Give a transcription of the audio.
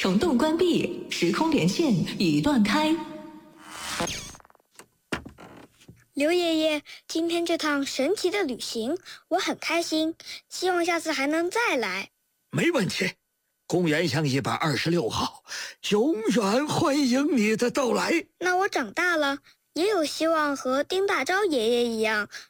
虫洞关闭，时空连线已断开。 刘爷爷，今天这趟神奇的旅行我很开心，希望下次还能再来。 没问题，公园巷126号永远欢迎你的到来。 那我长大了也有希望和丁大钊爷爷一样